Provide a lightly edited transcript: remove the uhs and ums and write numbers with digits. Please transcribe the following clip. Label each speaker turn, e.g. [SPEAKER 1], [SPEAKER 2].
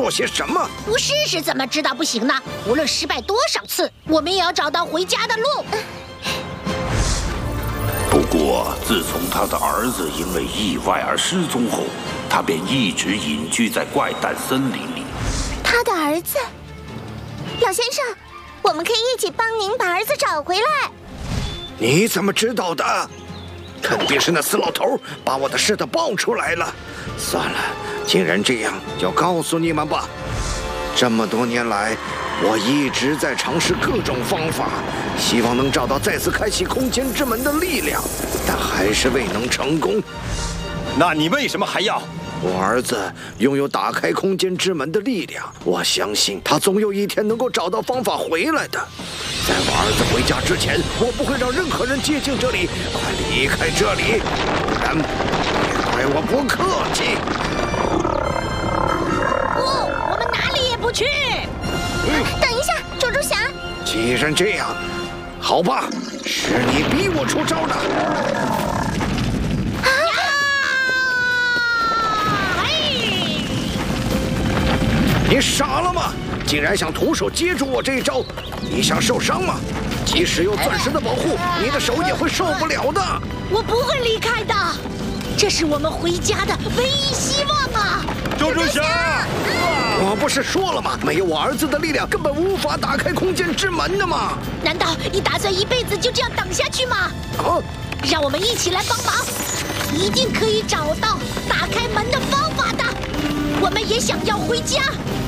[SPEAKER 1] 做些什么？
[SPEAKER 2] 不试试怎么知道不行呢？无论失败多少次，我们也要找到回家的路。
[SPEAKER 3] 不过，自从他的儿子因为意外而失踪后，他便一直隐居在怪诞森林里。
[SPEAKER 4] 他的儿子，老先生，我们可以一起帮您把儿子找回来。
[SPEAKER 1] 你怎么知道的？肯定是那死老头把我的事都爆出来了。算了，既然这样，就告诉你们吧。这么多年来，我一直在尝试各种方法，希望能找到再次开启空间之门的力量，但还是未能成功。
[SPEAKER 5] 那你为什么还要？
[SPEAKER 1] 我儿子拥有打开空间之门的力量，我相信他总有一天能够找到方法回来的。在我儿子回家之前，我不会让任何人接近这里。快离开这里，不然别怪我不客气。
[SPEAKER 2] 不，我们哪里也不去。
[SPEAKER 4] 等一下，猪猪侠。
[SPEAKER 1] 既然这样，好吧，是你逼我出招的。你傻了吗？竟然想徒手接住我这一招！你想受伤吗？即使有钻石的保护，你的手也会受不了的。
[SPEAKER 2] 我不会离开的，这是我们回家的唯一希望啊！
[SPEAKER 5] 猪猪侠，
[SPEAKER 1] 我不是说了吗？没有我儿子的力量，根本无法打开空间之门的嘛！
[SPEAKER 2] 难道你打算一辈子就这样等下去吗？让我们一起来帮忙，一定可以找到打开门的方法的。我们也想要回家。